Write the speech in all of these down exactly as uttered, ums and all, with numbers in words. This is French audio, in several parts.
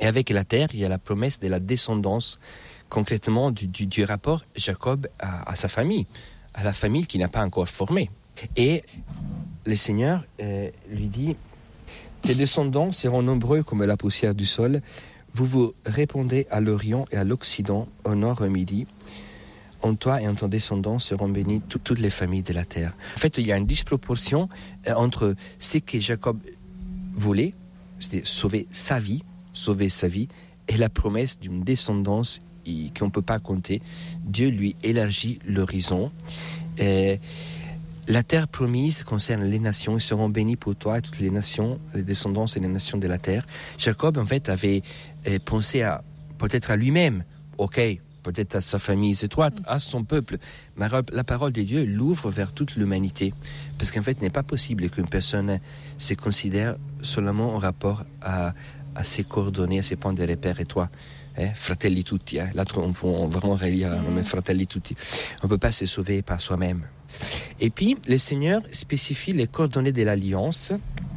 Et avec la terre, il y a la promesse de la descendance, concrètement du, du, du rapport Jacob à, à sa famille, à la famille qu'il n'a pas encore formée. Et le Seigneur euh, lui dit, tes descendants seront nombreux comme la poussière du sol, vous vous répandez à l'Orient et à l'Occident, au nord et au midi. En toi et en ton descendant seront bénies tout, toutes les familles de la terre. En fait, il y a une disproportion euh, entre ce que Jacob voulait, c'était sauver sa vie, sauver sa vie, et la promesse d'une descendance qu'on ne peut pas compter. Dieu lui élargit l'horizon. Et la terre promise concerne les nations, ils seront bénis pour toi, toutes les nations, les descendants et les nations de la terre. Jacob, en fait, avait eh, pensé à, peut-être à lui-même, ok, peut-être à sa famille étroite, à son peuple. Mais la parole de Dieu l'ouvre vers toute l'humanité. Parce qu'en fait, il n'est pas possible qu'une personne se considère seulement en rapport à, à ses coordonnées, à ses points de repère et toi. Eh, fratelli tutti, eh. Là on peut vraiment relire mm. fratelli tutti. On ne peut pas se sauver par soi-même. Et puis le Seigneur spécifie les coordonnées de l'alliance.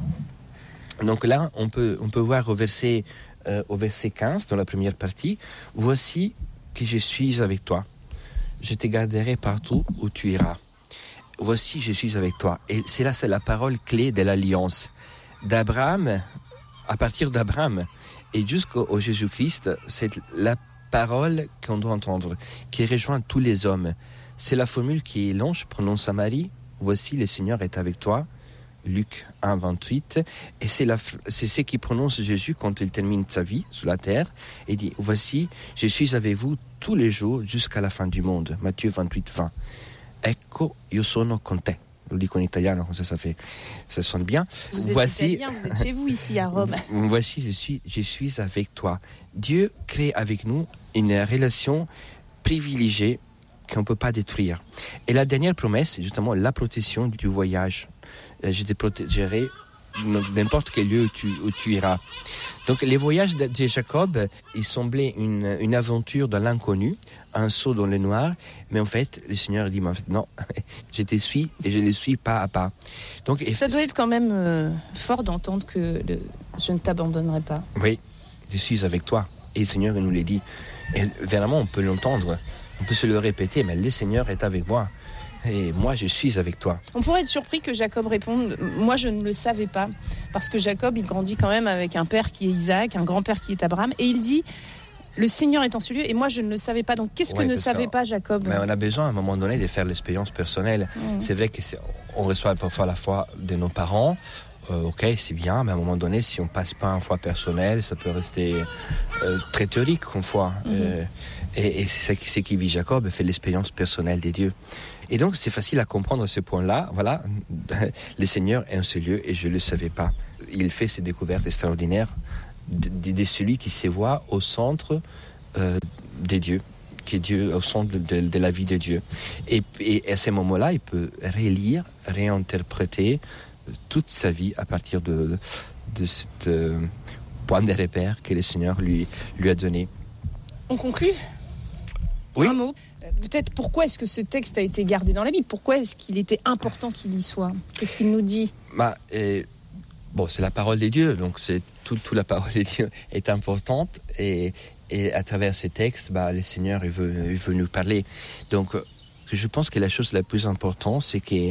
Donc là on peut, on peut voir au verset, euh, au verset quinze dans la première partie, voici que je suis avec toi, je te garderai partout où tu iras. Voici je suis avec toi. Et c'est là, c'est la parole clé de l'alliance d'Abraham, à partir d'Abraham et jusqu'au Jésus-Christ, c'est la parole qu'on doit entendre, qui rejoint tous les hommes. C'est la formule qui l'ange prononce à Marie, voici le Seigneur est avec toi, Luc un, vingt-huit, et c'est, la, c'est ce qui prononce Jésus quand il termine sa vie sur la terre, et dit, voici, je suis avec vous tous les jours jusqu'à la fin du monde, Matthieu vingt-huit, vingt. Ecco, io sono con te. Lo dico en italien, comme ça, ça fait, ça sonne bien. Vous êtes voici, italien, vous êtes chez vous ici à Rome. Voici, je suis, je suis avec toi. Dieu crée avec nous une relation privilégiée qu'on ne peut pas détruire. Et la dernière promesse, c'est justement la protection du voyage. Je te protégerai n'importe quel lieu où tu, où tu iras. Donc les voyages de, de Jacob, il semblait une, une aventure dans l'inconnu, un saut dans le noir, mais en fait, le Seigneur dit, non, je te suis et je le suis pas à pas. Donc, ça doit être quand même euh, fort d'entendre que le, je ne t'abandonnerai pas. Oui, je suis avec toi. Et le Seigneur il nous l'a dit. Et vraiment, on peut l'entendre, on peut se le répéter, mais le Seigneur est avec moi. Et moi, je suis avec toi. On pourrait être surpris que Jacob réponde « Moi, je ne le savais pas ». Parce que Jacob, il grandit quand même avec un père qui est Isaac, un grand-père qui est Abraham. Et il dit « Le Seigneur est en ce lieu et moi, je ne le savais pas ». Donc, qu'est-ce ouais, que ne savait pas Jacob ? Mais on a besoin, à un moment donné, de faire l'expérience personnelle. Mmh. C'est vrai qu'on reçoit parfois la foi de nos parents. Euh, ok, c'est bien, mais à un moment donné, si on ne passe pas en foi personnelle, ça peut rester euh, très théorique, en foi. Mmh. Euh, et, et c'est ce qui, qui vit Jacob, fait l'expérience personnelle des dieux. Et donc, c'est facile à comprendre ce point-là. Voilà, le Seigneur est en ce lieu et je ne le savais pas. Il fait ces découvertes extraordinaires de, de, de celui qui se voit au centre euh, des dieux, qui est Dieu, au centre de, de, de la vie de Dieu. Et, et à ce moment-là, il peut relire, réinterpréter toute sa vie à partir de, de, de ce euh, point de repère que le Seigneur lui, lui a donné. On conclut ? Oui. Un mot. Peut-être pourquoi est-ce que ce texte a été gardé dans la Bible ? Pourquoi est-ce qu'il était important qu'il y soit ? Qu'est-ce qu'il nous dit ? bah, et, bon, c'est la parole des dieux, donc c'est, tout, tout la parole des dieux est importante et, et à travers ces textes, bah, le Seigneur il veut, il veut nous parler. Donc je pense que la chose la plus importante, c'est que,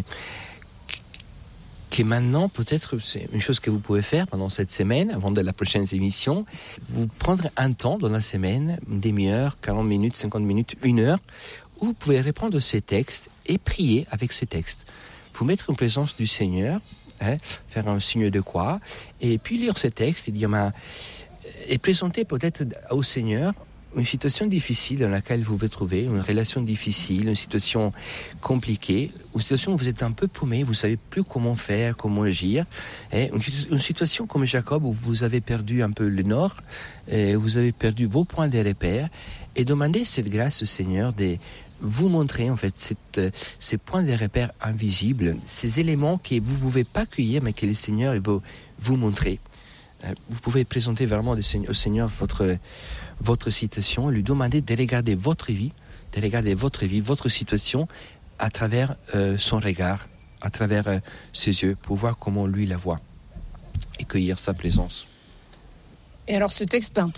que maintenant, peut-être, c'est une chose que vous pouvez faire pendant cette semaine, avant de la prochaine émission, vous prendre un temps dans la semaine, une demi-heure, quarante minutes, cinquante minutes, une heure, où vous pouvez reprendre ces textes et prier avec ces textes. Vous mettre en présence du Seigneur, hein, faire un signe de croix, et puis lire ces textes et dire, bah, et présenter peut-être au Seigneur une situation difficile dans laquelle vous vous trouvez, une relation difficile, une situation compliquée, une situation où vous êtes un peu paumé, vous ne savez plus comment faire, comment agir. Et une, une situation comme Jacob où vous avez perdu un peu le nord, et vous avez perdu vos points de repère, et demandez cette grâce au Seigneur de vous montrer en fait cette, ces points de repère invisibles, ces éléments que vous ne pouvez pas cueillir, mais que le Seigneur il veut vous montrer. Vous pouvez présenter vraiment au Seigneur votre, votre situation, lui demander de regarder votre vie, de regarder votre vie, votre situation à travers euh, son regard, à travers euh, ses yeux, pour voir comment lui la voit et cueillir sa présence. Et alors ce texte, ben,